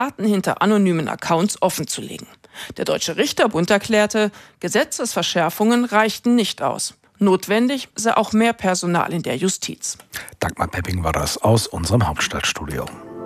Daten hinter anonymen Accounts offenzulegen. Der Deutsche Richterbund erklärte, Gesetzesverschärfungen reichten nicht aus. Notwendig sei auch mehr Personal in der Justiz. Dagmar Pepping war das aus unserem Hauptstadtstudio.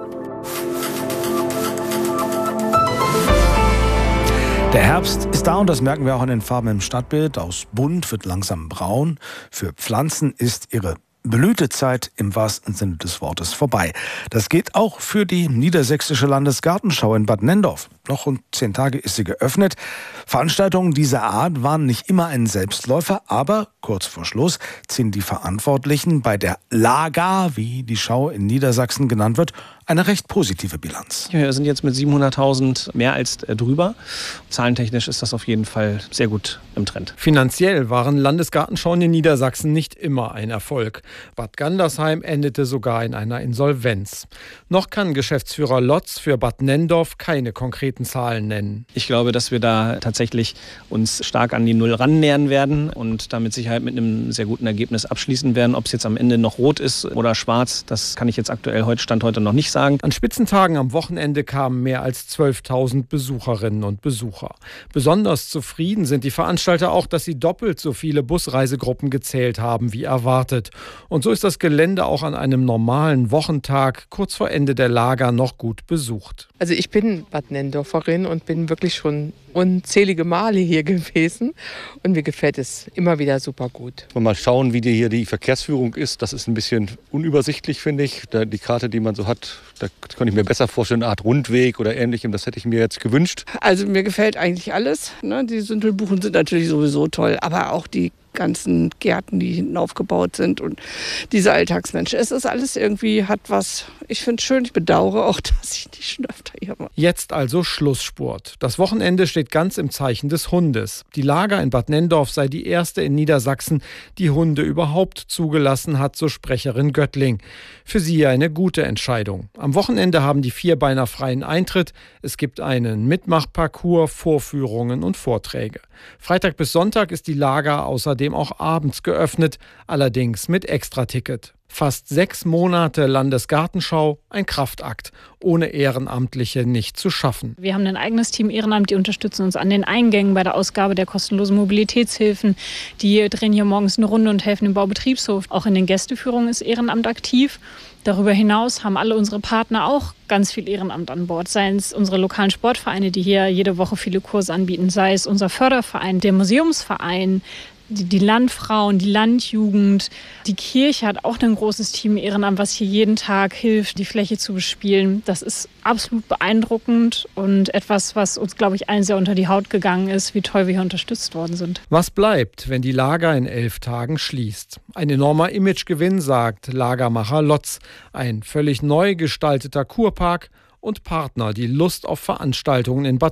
Der Herbst ist da und das merken wir auch an den Farben im Stadtbild. Aus bunt wird langsam braun. Für Pflanzen ist ihre Blütezeit im wahrsten Sinne des Wortes vorbei. Das geht auch für die Niedersächsische Landesgartenschau in Bad Nenndorf. Noch rund 10 Tage ist sie geöffnet. Veranstaltungen dieser Art waren nicht immer ein Selbstläufer, aber kurz vor Schluss ziehen die Verantwortlichen bei der LAGA, wie die Schau in Niedersachsen genannt wird, eine recht positive Bilanz. Wir sind jetzt mit 700.000 mehr als drüber. Zahlentechnisch ist das auf jeden Fall sehr gut im Trend. Finanziell waren Landesgartenschauen in Niedersachsen nicht immer ein Erfolg. Bad Gandersheim endete sogar in einer Insolvenz. Noch kann Geschäftsführer Lotz für Bad Nenndorf keine konkreten Zahlen nennen. Ich glaube, dass wir da tatsächlich uns stark an die Null rannähern werden und da mit Sicherheit mit einem sehr guten Ergebnis abschließen werden. Ob es jetzt am Ende noch rot ist oder schwarz, das kann ich jetzt aktuell Stand heute noch nicht sagen. An Spitzentagen am Wochenende kamen mehr als 12.000 Besucherinnen und Besucher. Besonders zufrieden sind die Veranstalter auch, dass sie doppelt so viele Busreisegruppen gezählt haben wie erwartet. Und so ist das Gelände auch an einem normalen Wochentag kurz vor Ende der Lager noch gut besucht. Also ich bin Bad Nenndorferin und bin wirklich schon unzählige Male hier gewesen und mir gefällt es immer wieder super gut. Mal schauen, wie hier die Verkehrsführung ist. Das ist ein bisschen unübersichtlich, finde ich. Die Karte, die man so hat, da könnte ich mir besser vorstellen, eine Art Rundweg oder Ähnlichem. Das hätte ich mir jetzt gewünscht. Also mir gefällt eigentlich alles. Die Süntelbuchen sind natürlich sowieso toll, aber auch die ganzen Gärten, die hinten aufgebaut sind und diese Alltagsmenschen. Es ist alles irgendwie, hat was, ich finde es schön, ich bedauere auch, dass ich nicht schon öfter hier war. Jetzt also Schlussspurt. Das Wochenende steht ganz im Zeichen des Hundes. Die Lager in Bad Nenndorf sei die erste in Niedersachsen, die Hunde überhaupt zugelassen hat, so Sprecherin Göttling. Für sie eine gute Entscheidung. Am Wochenende haben die Vierbeiner freien Eintritt. Es gibt einen Mitmachparcours, Vorführungen und Vorträge. Freitag bis Sonntag ist die Lager außerdem auch abends geöffnet, allerdings mit Extraticket. Fast 6 Monate Landesgartenschau, ein Kraftakt, ohne Ehrenamtliche nicht zu schaffen. Wir haben ein eigenes Team Ehrenamt, die unterstützen uns an den Eingängen bei der Ausgabe der kostenlosen Mobilitätshilfen. Die drehen hier morgens eine Runde und helfen im Baubetriebshof. Auch in den Gästeführungen ist Ehrenamt aktiv. Darüber hinaus haben alle unsere Partner auch ganz viel Ehrenamt an Bord. Seien es unsere lokalen Sportvereine, die hier jede Woche viele Kurse anbieten, sei es unser Förderverein, der Museumsverein, die Landfrauen, die Landjugend. Die Kirche hat auch ein großes Team Ehrenamt, was hier jeden Tag hilft, die Fläche zu bespielen. Das ist absolut beeindruckend und etwas, was uns, glaube ich, allen sehr unter die Haut gegangen ist, wie toll wir hier unterstützt worden sind. Was bleibt, wenn die Lager in 11 Tagen schließt? Ein enormer Imagegewinn, sagt Lagermacher Lotz. Ein völlig neu gestalteter Kurpark und Partner, die Lust auf Veranstaltungen in Bad